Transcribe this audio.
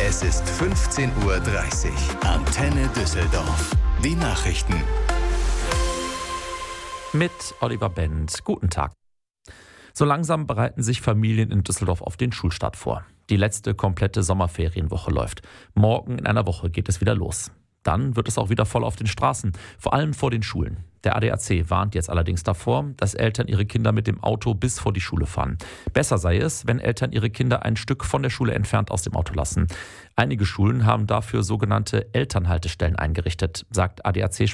Es ist 15:30 Uhr. Antenne Düsseldorf. Die Nachrichten. Mit Oliver Bendt. Guten Tag. So langsam bereiten sich Familien in Düsseldorf auf den Schulstart vor. Die letzte komplette Sommerferienwoche läuft. Morgen in einer Woche geht es wieder los. Dann wird es auch wieder voll auf den Straßen, vor allem vor den Schulen. Der ADAC warnt jetzt allerdings davor, dass Eltern ihre Kinder mit dem Auto bis vor die Schule fahren. Besser sei es, wenn Eltern ihre Kinder ein Stück von der Schule entfernt aus dem Auto lassen. Einige Schulen haben dafür sogenannte Elternhaltestellen eingerichtet, sagt ADAC